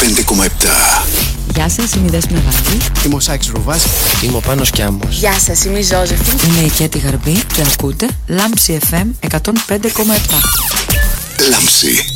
105,7. Γεια σας, είμαι η Δέσποινα Γαρμπή. Είμαι ο Σάκης Ρουβάς. Είμαι ο Πάνος Κιάμος. Γεια σας, είμαι η Ζώζεφιν. Είμαι η Κέτη Γαρμπή και ακούτε Λάμψη FM 105,7. Λάμψη.